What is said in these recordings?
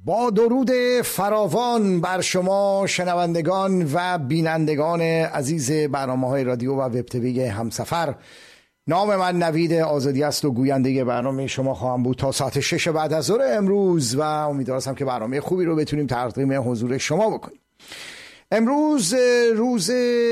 با درود فراوان بر شما شنوندگان و بینندگان عزیز برنامه‌های رادیو و وب تیوی همسفر. نام من نوید آزادی است و گوینده برنامه شما خواهم بود تا ساعت 6 بعد از ظهر امروز و امیدوارم که برنامه خوبی رو بتونیم تقدیم حضور شما بکنیم. امروز روز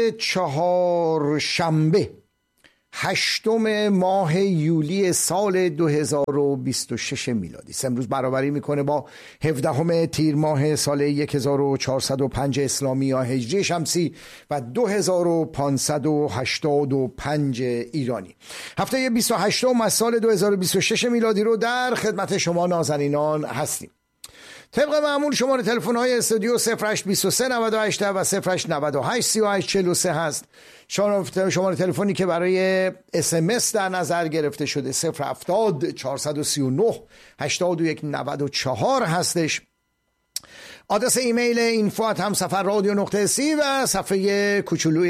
چهارشنبه 8 ماه یولی سال 2026 میلادی است. امروز برابری میکنه با 17 تیر ماه سال 1405 اسلامی یا هجری شمسی و 2585 ایرانی. هفته 28 از سال 2026 میلادی رو در خدمت شما نازنینان هستیم. طبق معمول شماره تلفن های استودیو 0823 98 و 0898 38 43 هست. شماره تلفنی که برای SMS در نظر گرفته شده 070 439 81 94 هستش. آدرس ایمیل info@hamsafarradio.ca و صفحه کوچولوی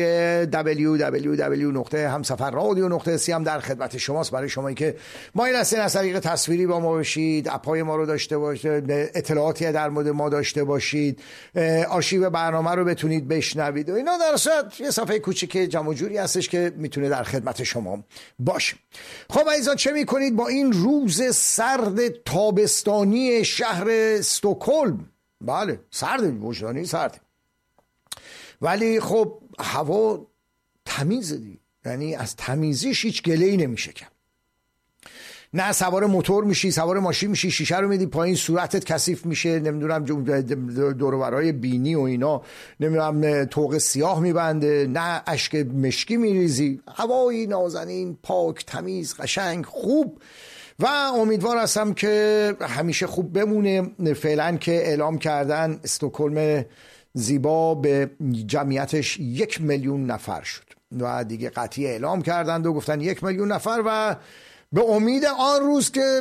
www.hamsafarradio.ca هم در خدمت شماست برای شمایی که مایل هستین از طریق تصویری با ما باشید، اپای ما رو داشته باشید، اطلاعاتی در مورد ما داشته باشید، آرشیو برنامه رو بتونید بشنوید و اینا. در صورت یه صفحه کوچیک جمع جوری هستش که میتونه در خدمت شما باشه. خب عزیزان، چه میکنید با این روز سرد تابستانی شهر استکهلم؟ بله سرده، وجدانی سرده، ولی خب هوا تمیزه دیگه، یعنی از تمیزیش هیچ گله‌ای نمیشه کرد. نه سوار موتور میشی، سوار ماشین میشی، شیشه رو میدی پایین، صورتت کثیف میشه، نمیدونم دور و برای بینی و اینا نمیدونم طوق سیاه میبنده، نه اشک مشکی میریزی. هوایی نازنین، پاک، تمیز، قشنگ، خوب و امیدوار هستم که همیشه خوب بمونه. فعلا که اعلام کردن استکهلم زیبا به جمعیتش 1 میلیون نفر شد و دیگه قطعی اعلام کردند و گفتن 1 میلیون نفر و به امید آن روز که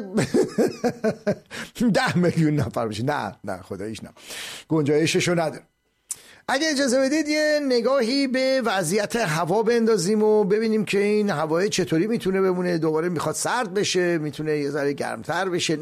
10 میلیون نفر بشه. نه خداییش نه، گنجایششو نداره. اگه اجازه بدید یه نگاهی به وضعیت هوا بندازیم و ببینیم که این هوای چطوری میتونه بمونه. دوباره میخواد سرد بشه، میتونه یه ذره گرمتر بشه.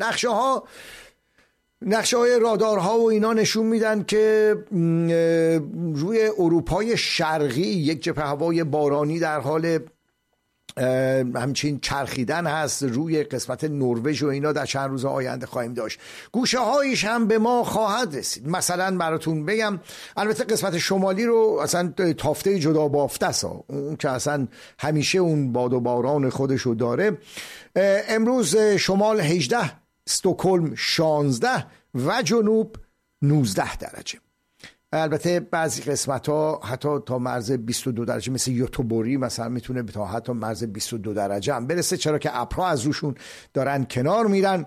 نقشه های رادارها و اینا نشون میدن که روی اروپای شرقی یک جبهه هوای بارانی در حال همچین چرخیدن هست. روی قسمت نروژ و اینا در چند روز آینده خواهیم داشت. گوشه هایش هم به ما خواهد رسید. مثلا براتون بگم، البته قسمت شمالی رو اصلا تافته جدا بافته است، اون که اصلا همیشه اون باد و باران خودشو داره. امروز شمال 18، استکهلم 16 و جنوب 19 درجه. البته بعضی قسمت ها حتی تا مرز 22 درجه مثل یوتوبوری مثلا میتونه تا حتی مرز 22 درجه هم برسه، چرا که ابرها از روشون دارن کنار میرن.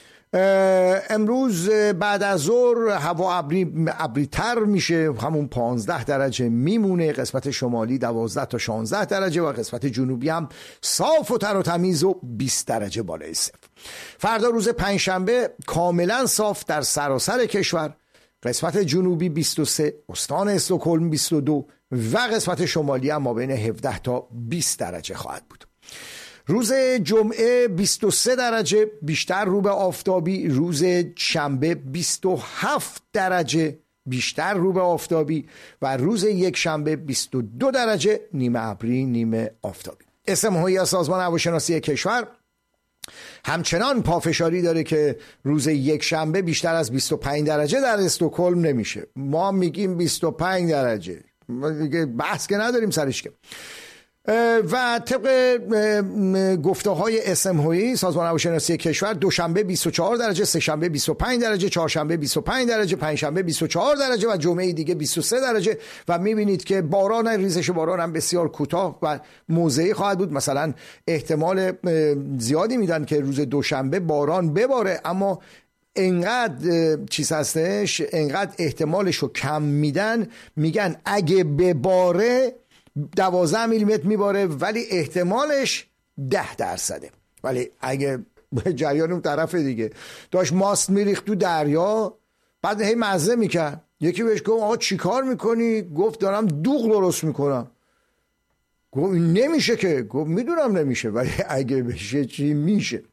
امروز بعد از ظهر هوا ابری تر میشه، همون 15 درجه میمونه. قسمت شمالی 12 تا 16 درجه و قسمت جنوبی هم صاف و تر و تمیز و 20 درجه بالای صفر. فردا روز پنجشنبه کاملا صاف در سراسر کشور. قسمت جنوبی 23، استان استکهلم 22 و قسمت شمالی هم ما بین 17 تا 20 درجه خواهد بود. روز جمعه 23 درجه بیشتر رو به آفتابی. روز شنبه 27 درجه بیشتر رو به آفتابی و روز یک شنبه 22 درجه نیمه ابری نیمه آفتابی. اسم هوایی از سازمان هواشناسی کشور همچنان پافشاری داره که روز یک شنبه بیشتر از 25 درجه در استکهلم نمیشه. ما میگیم 25 درجه، بحث که نداریم سرش که. و طبق گفته های اسمهویی سازمان هواشناسی کشور دوشنبه 24 درجه، سه شنبه 25 درجه، چهارشنبه 25 درجه، پنجشنبه 24 درجه و جمعه دیگه 23 درجه. و میبینید که ریزش باران هم بسیار کوتاه و موضعی خواهد بود. مثلا احتمال زیادی میدن که روز دوشنبه باران بباره، اما انقدر چیز هستش، انقدر احتمالش رو کم میدن، میگن اگه بباره 12 میلیمتر میباره ولی احتمالش 10%. ولی اگه جریان اون طرف دیگه داشت ماست میریخت تو دریا، بعد هی مزه میکرد، یکی بهش گفت آقا چی کار میکنی؟ گفت دارم دوغ درست میکنم. گفت نمیشه که. گفت میدونم نمیشه ولی اگه بشه چی میشه.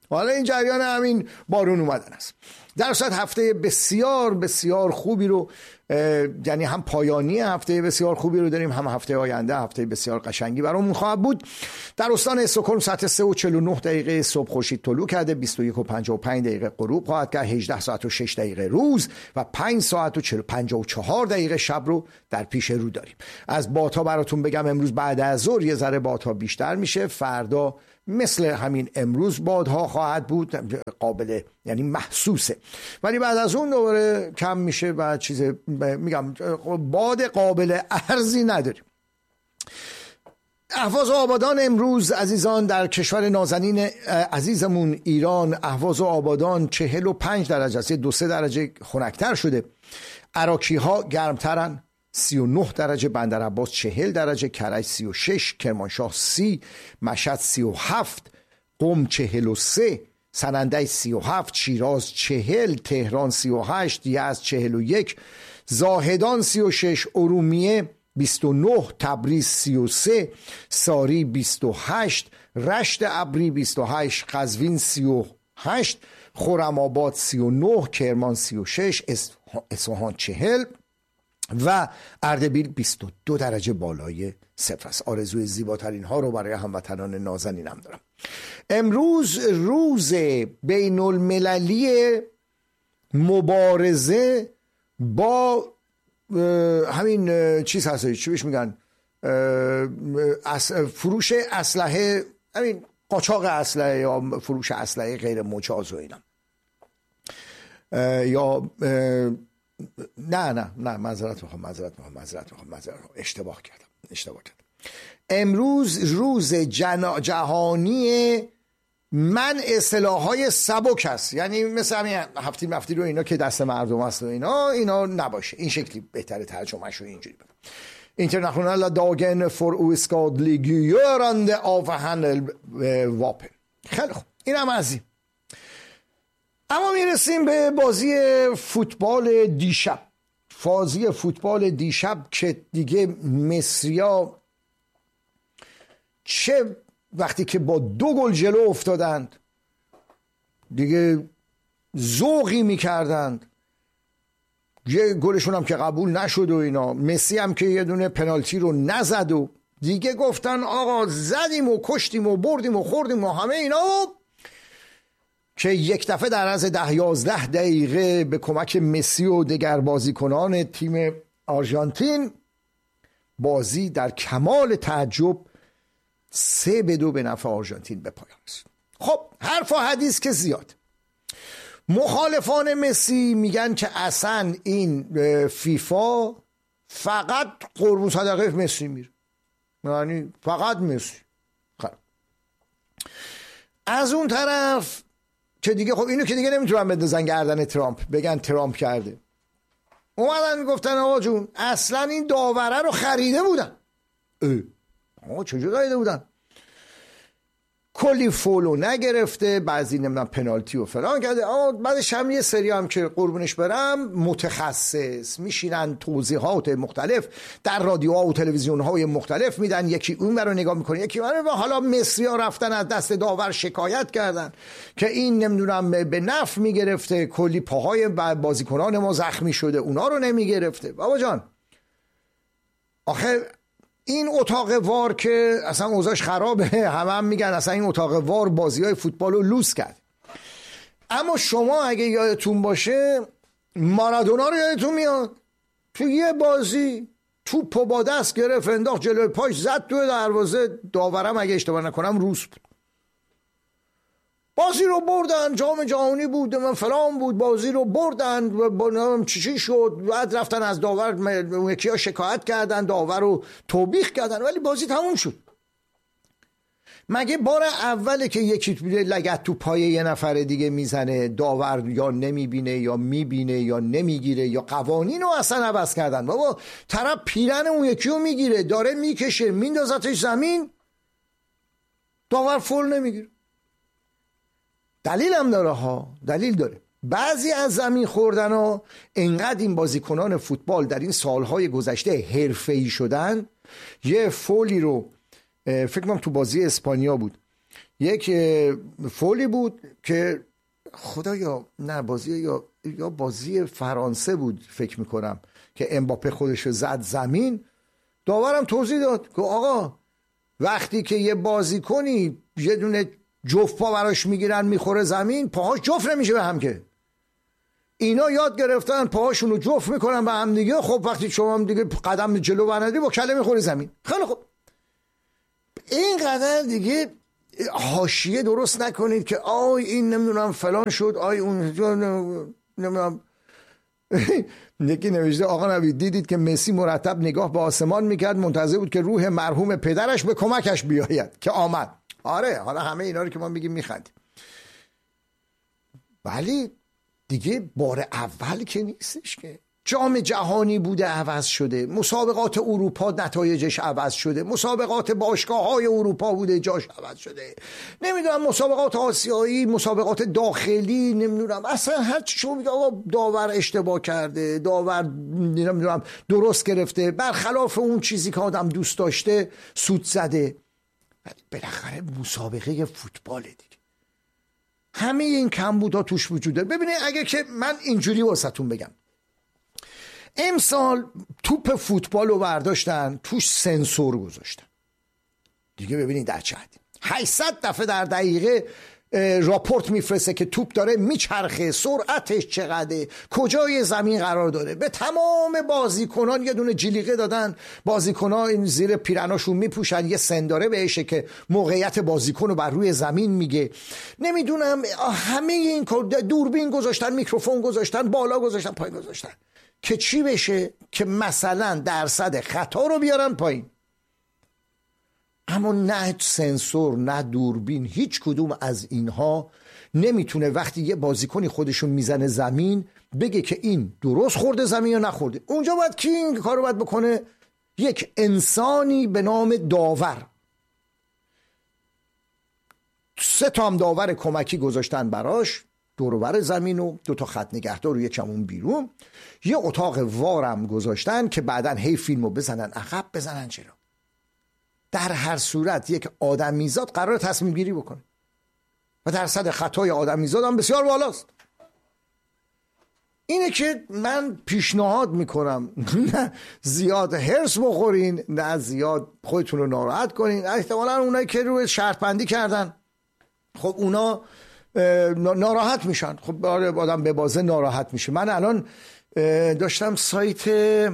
حالا این جریان همین بارون اومدن است. در صورت هفته بسیار بسیار خوبی رو، یعنی هم پایانی هفته بسیار خوبی رو داریم، هم هفته آینده هفته بسیار قشنگی برامون خواهد بود. در استان استکهلم ساعت 3:49 صبح خورشید طلوع کرده، 21:55 غروب خواهد کرد، 18 ساعت و 6 دقیقه روز و 5 ساعت و 54 دقیقه شب رو در پیش رو داریم. از بادها براتون بگم امروز بعد از ظهر یه ذره بادها بیشتر میشه، فردا مثل همین امروز بادها خواهد بود، قابل یعنی محسوسه، ولی بعد از اون دوباره کم میشه و چیز میگم باد قابل ارزی نداریم. اهواز و آبادان امروز عزیزان در کشور نازنین عزیزمون ایران، اهواز و آبادان 45 درجه است، 2-3 درجه خنک‌تر شده. عراقی ها گرمترن، 39 درجه، بندر عباس 40 درجه، کرج 36، کرمانشاه 30، مشهد 37، قم 43، سنندج 37، شیراز 40، تهران 38، یزد 41، زاهدان 36، ارومیه 29، تبریز 33، ساری 28، رشت ابری 28، قزوین 38، خرم‌آباد 39، کرمان 36، اصفهان 40 و اردبیل 22 درجه بالای صفر است. آرزوی زیباترین ها رو برای هموطنان نازنینم دارم. امروز روز بین المللی مبارزه با همین چیز هست، چی بهش میگن، فروش اسلحه، همین قاچاق اسلحه یا فروش اسلحه غیر مجاز و اینا، یا نه معذرت میخوام، اشتباه کردم. امروز روز جهانی منع سلاح‌های سبک است، یعنی مثل همین هفتی رو اینا که دست مردم است و اینا نباشه، این شکلی بهتره ترجمهش رو اینجوری بگم. Internationella dagen för oskadliggörande av handeldvapen. خیلی خوب، این هم از این. اما میرسیم به بازی فوتبال دیشب. بازی فوتبال دیشب که دیگه مصریا چه وقتی که با 2 گل جلو افتادند دیگه ذوقی میکردند، یه گلشون هم که قبول نشد و اینا، مسی هم که یه دونه پنالتی رو نزد و دیگه گفتن آقا زدیم و کشتیم و بردیم و خوردیم و همه اینا، که یک دفعه در از 10-11 دقیقه به کمک مسی و دیگر بازیکنان تیم آرژانتین بازی در کمال تعجب 3-2 به نفع آرژانتین به پایان رسید. خب حرف و حدیث که زیاد. مخالفان مسی میگن که اصلا این فیفا فقط قربون صدقه مسی میره، یعنی فقط مسی. خب از اون طرف که دیگه خب اینو که دیگه نمیتونن بندازن گردن ترامپ بگن ترامپ کرده، اومدن گفتن آقا جون اصلا این داوره رو خریده بودن. آقا چجور خریده بودن؟ کلی فولو نگرفته، بعضی نمیدونم پنالتی و فلان کرده. اما بعدش هم یه سری هم که قربونش برم متخصص میشینن توضیحات مختلف در رادیوها و تلویزیونهای مختلف میدن، یکی اون رو نگاه میکنه یکی اون رو. حالا مصری ها رفتن از دست داور شکایت کردن که این نمیدونم به نفع میگرفته، کلی پاهای بازیکنان ما زخمی شده اونا رو نمیگرفته. بابا جان آخه این اتاق وار که اصلا اوضاعش خرابه، هم میگن اصلا این اتاق وار بازی‌های فوتبال رو لوس کرد. اما شما اگه یادتون باشه مارادونا رو یادتون میاد تو یه بازی توپو با دست گرفت انداخت جلوی پاش زد توی دروازه، داورم اگه اشتباه نکنم روس بود، بازی رو بردن، جام جهانی بود من فلان بود، بازی رو بردن و چی شد، بعد رفتن از داور یکی‌ها شکایت کردن، داور رو توبیخ کردن، ولی بازی تموم شد. مگه بار اوله که یکی لگد تو پای یه نفر دیگه میزنه داور یا نمیبینه یا میبینه یا نمیگیره یا قوانین رو اصلا عوض کردن؟ بابا طرف پیرن اون یکی رو میگیره داره میکشه میندازتش زمین، داور فول نمیگیره. دلیل هم داره ها، دلیل داره. بعضی از زمین خوردن ها انقدر این بازیکنان فوتبال در این سالهای گذشته حرفه‌ای شدن، یه فولی رو فکر کنم تو بازی اسپانیا بود یک فولی بود که خدایا نه بازی یا بازی فرانسه بود فکر میکنم که امباپه خودش زد زمین، داورم توضیح داد که آقا وقتی که یه بازیکنی یه دونه جفت پا براش میگیرن میخوره زمین، پاهاش جفت نمیشه به هم، که اینا یاد گرفتن پاهاشون رو جفت میکنن به هم دیگه. خب وقتی شما هم دیگه قدم جلو بردی با کله میخوری زمین. خیلی خب این قدر دیگه حاشیه درست نکنید که آی این نمیدونم فلان شد، آی اون نمیدونم. یکی نوشته آقا نوید دیدید که مسی مرتب نگاه به آسمان میکرد، منتظر بود که روح مرحوم پدرش به کمکش بیاید که آمد. آره حالا همه اینا رو که ما میگیم میخندیم، ولی دیگه بار اول که نیستش که جام جهانی بوده عوض شده، مسابقات اروپا نتایجش عوض شده، مسابقات باشگاه‌های اروپا بوده جاش عوض شده، نمیدونم مسابقات آسیایی، مسابقات داخلی، نمیدونم اصلا هر چی شما میگه آقا داور اشتباه کرده، داور نمیدونم درست گرفته، برخلاف اون چیزی که آدم دوست داشته سود زده. بالاخره مسابقه فوتبال دیگه همه این کمبودها توش وجود داره. ببینید اگه که من اینجوری واسهتون بگم، امسال توپ فوتبال رو برداشتن توش سنسور گذاشتن دیگه، ببینید در چه حدی 800 دفعه در دقیقه راپورت میفرسته که توپ داره میچرخه، سرعتش چقدره، کجای زمین قرار داره. به تمام بازیکنان یه دونه جلیقه دادن، بازیکنان این زیر پیرناشون میپوشن، یه سنداره بهشه که موقعیت بازیکن رو بر روی زمین میگه. نمیدونم همه این دوربین گذاشتن، میکروفون گذاشتن، بالا گذاشتن، پایین گذاشتن که چی بشه؟ که مثلا درصد خطا رو بیارن پایین. اما نه سنسور نه دوربین، هیچ کدوم از اینها نمیتونه وقتی یه بازیکنی خودشون میزنه زمین بگه که این درست خورده زمین یا نخورده. اونجا باید کی این کارو باید بکنه؟ یک انسانی به نام داور. 3 تا هم داور کمکی گذاشتن براش دور و بر زمین و 2 تا خط نگهدار و یه چمون بیرون، یه اتاق وارم گذاشتن که بعدن هی فیلمو بزنن عقب بزنن جلو. در هر صورت یک آدمیزاد قرار تصمیم گیری بکنه و درصد خطای آدمیزاد هم بسیار بالاست. اینه که من پیشنهاد میکنم نه زیاد هرس بخورین، نه زیاد خودتون رو ناراحت کنین. احتمالا اونایی که روی شرط بندی کردن خب اونا ناراحت میشن، خب آدم به بازه ناراحت میشه. من الان داشتم سایت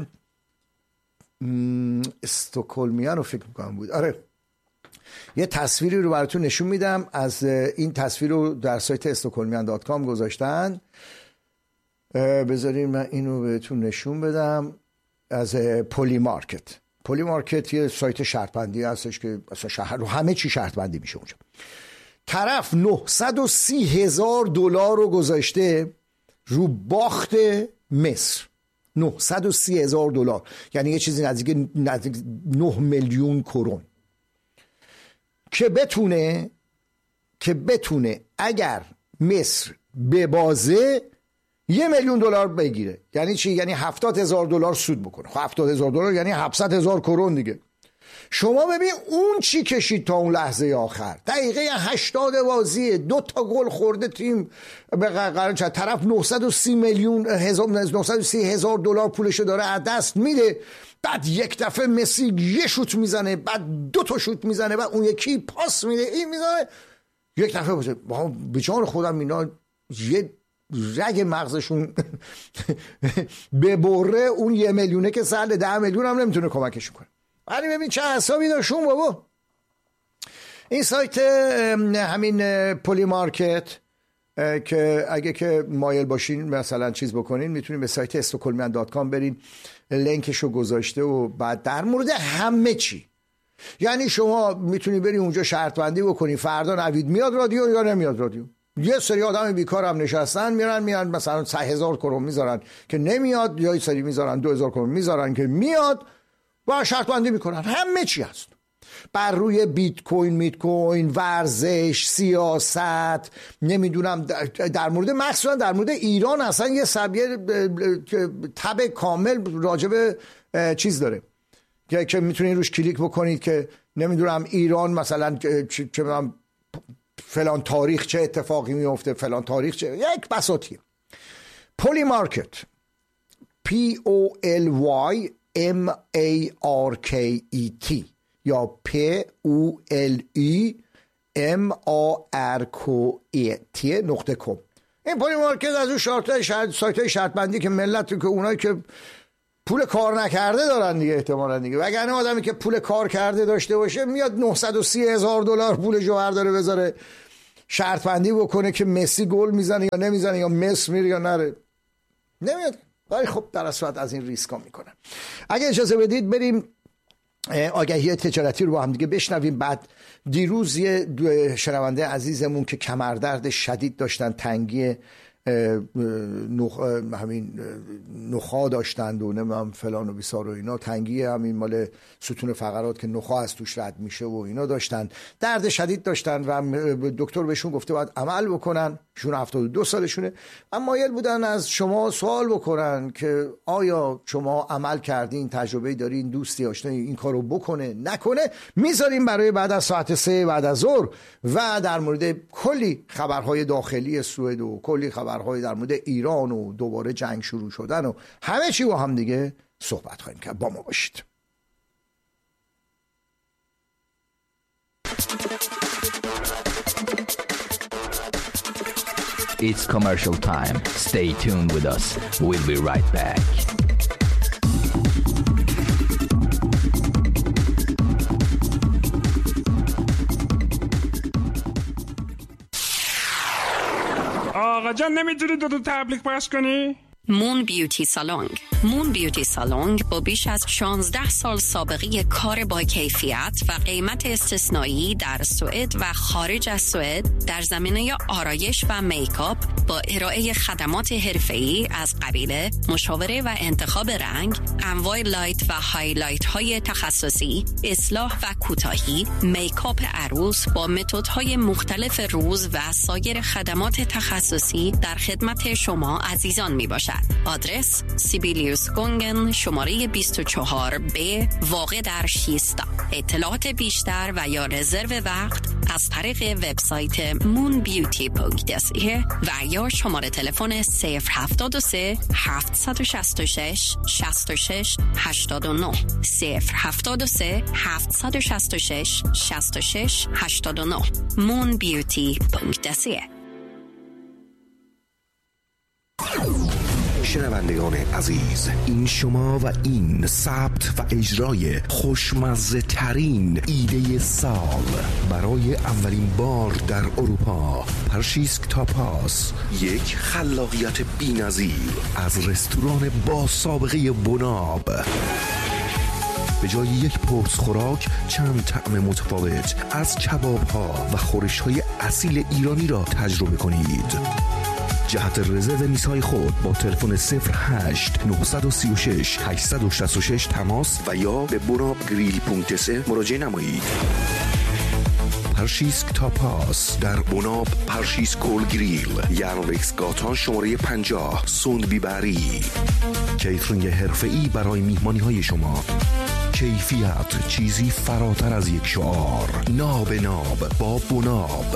استکهلمیان رو فکر میکنم بود، آره یه تصویری رو براتون نشون میدم. از این تصویر رو در سایت estokholmian.com گذاشتن. بذارین من اینو بهتون نشون بدم. از پلی مارکت یه سایت شرط بندی هستش که اصلا شهر رو همه چی شرط بندی میشه اونجا. طرف $930,000 رو گذاشته رو باخت مصر. $930,000 یعنی یه چیزی نزدیک 9 میلیون کرون که بتونه اگر مصر ببازه $1,000,000 بگیره. یعنی چی؟ یعنی $70,000 سود بکنه. خب $70,000 یعنی 700,000 کرون دیگه. شما ببین اون چی کشید تا اون لحظه آخر. دقیقه 80 بازی 2 تا گل خورده تیم به قرار چه طرف $930,000 پولشو داره از دست میده، بعد یک دفعه مسی یه شوت میزنه، بعد 2 تا شوت میزنه، بعد اون یکی پاس میده، این میزنه، یک دفعه به جان خودم اینا یه رگ مغزشون ببره اون 1,000,000 که سال 10 میلیون هم نمیتونه کمکشون کنه. ولی ببین چه حسابی داشتون بابا. این سایت همین پلی مارکت که اگه که مایل باشین مثلا چیز بکنین میتونین به سایت estokholmian.com برین، لینکشو گذاشته و بعد در مورد همه چی، یعنی شما میتونین برین اونجا شرط بندی بکنین فردا نوید میاد رادیو یا نمیاد رادیو. یه سری آدم بیکار هم نشستن میرن مثلا 100,000 کرون میذارن که نمیاد، یا یه سری میذارن 2,000 کرون میذارن که میاد و شرط بندی میکنن. همه چی هست بر روی بیت کوین، ورزش، سیاست، نمیدونم در مورد مخصوصا در مورد ایران اصلا یه سبیه تب کامل راجب چیز داره که میتونید روش کلیک بکنید که نمیدونم ایران مثلا چه فلان تاریخ چه اتفاقی میفته، فلان تاریخ چه، یک بساطی. پولی مارکت POLYMARKET یا POLEMARKET.com. این پولی مارکت از اون سایت های شرط بندی که ملت که اونایی که پول کار نکرده دارن دیگه احتمالاً دیگه، وگرنه آدمی که پول کار کرده داشته باشه میاد $930,000 پول جوهر داره بذاره شرط بندی بکنه که مسی گل میزنه یا نمیزنه یا مس میره یا نره، نمیاد. ولی خب در اصل از این ریسکا میکنن. اگه اجازه بدید بریم آگهی تجارتی رو با هم دیگه بشنویم. بعد دیروز یه شنونده عزیزمون که کمردرد شدید داشتن، تنگی همین نخا داشتند و نمیدونم فلان و بیسار و اینا، تنگی همین مال ستون فقرات که نخا از توش رد میشه و اینا داشتن، درد شدید داشتن و دکتر بهشون گفته باید عمل بکنن. شون 72 سالشونه. اما مایل بودن از شما سوال بکنن که آیا شما عمل کردین، تجربه دارین، دوستی آشنایی این کارو بکنه نکنه. میذاریم برای بعد از ساعت 3 بعد از ظهر و در مورد کلی خبرهای داخلی سوئد و کلی خبرهای در مورد ایران و دوباره جنگ شروع شدن و همه چی با هم دیگه صحبت خواهیم کرد. با ما باشید. It's commercial time. Stay tuned with us. We'll be right back. آقا جان نمیتونی دو تبلیغ پخش کنی؟ مون بیوتی سالونگ. مون بیوتی سالونگ با بیش از 16 سال سابقه کار با کیفیت و قیمت استثنایی در سوئد و خارج از سوئد در زمینه آرایش و میکاپ با ارائه خدمات حرفه‌ای از قبیل مشاوره و انتخاب رنگ، انواع لایت و هایلایت های تخصصی، اصلاح و کوتاهی، میکاپ عروس با متدهای مختلف روز و سایر خدمات تخصصی در خدمت شما عزیزان می باشد. آدرس سیبیلیوس گونگن شماره 24B واقع در شیستا. اطلاعات بیشتر و یا رزرو وقت از طریق وبسایت moonbeauty.se و یا شماره تلفن 073 766 66 89 073 766 66 89 moonbeauty.se. شنوندگان عزیز، این شما و این ثبت و اجرای خوشمزه ترین ایده سال برای اولین بار در اروپا، پرشیسک تاپاس، یک خلاقیت بی‌نظیر از رستوران با سابقه بناب. به جای یک پرس خوراک چند طعم متفاوت از کباب ها و خورش های اصیل ایرانی را تجربه کنید. جهت رزرو میزهای خود با تلفن 08 936 866 تماس و یا به bonabgrill.se مراجعه نمایید. پرشیسک تاپاس در بوناب پرشیس کول گریل، یانوکس گاتان شماره 50 سوندبی بری. کیترینگ حرفه‌ای برای میهمانی های شما. کیفیت چیزی فراتر از یک شعار. ناب ناب با بوناب.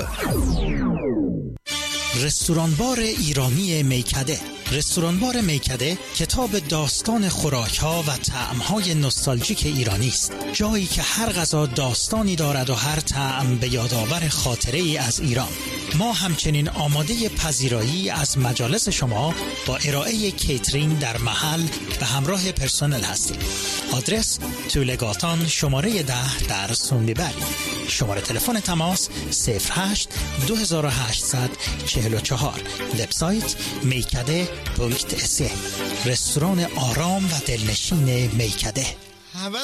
رستورانبار ایرانی میکده. رستورانبار میکده کتاب داستان خوراک‌ها و طعم‌های نوستالژیک ایرانی است. جایی که هر غذا داستانی دارد و هر طعم به یادآور خاطره‌ای از ایران. ما همچنین آماده پذیرایی از مجالس شما با ارائه کیترینگ در محل به همراه پرسنل هستیم. آدرس تولگاتان شماره 10 در سوندیبری. شماره تلفن تماس 08 2844. وبسایت میکده.se. رستوران آرام و دلنشین میکده.